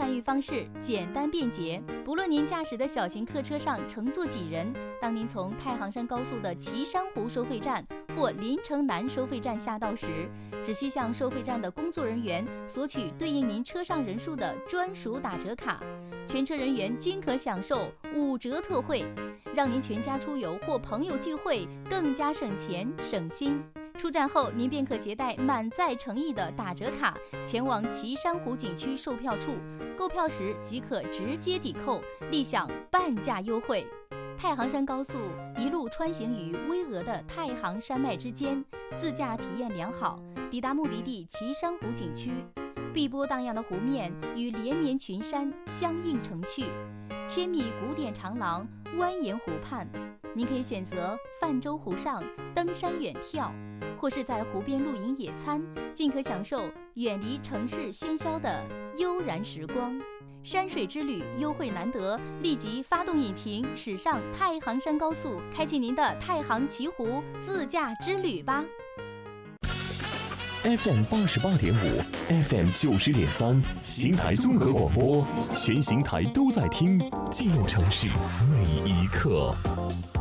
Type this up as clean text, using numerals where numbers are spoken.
参与方式简单便捷，不论您驾驶的小型客车上乘坐几人，当您从太行山高速的岐山湖收费站或临城南收费站下到时，只需向收费站的工作人员索取对应您车上人数的专属打折卡，全车人员均可享受5折特惠，让您全家出游或朋友聚会更加省钱省心。出站后，您便可携带满载诚意的打折卡前往岐山湖景区售票处，购票时即可直接抵扣，立享半价优惠。太行山高速一路穿行于巍峨的太行山脉之间，自驾体验良好，抵达目的地岐山湖景区，碧波荡漾的湖面与连绵群山相映成趣，千米古典长廊蜿蜒湖畔，您可以选择泛舟湖上登山远眺，或是在湖边露营野餐，尽可享受远离城市喧嚣的悠然时光。山水之旅优惠难得，立即发动引擎驶上太行山高速，开启您的太行奇湖自驾之旅吧。 FM 88.5 FM 90.3邢台综合广播，全邢台都在听，记录城市每一刻。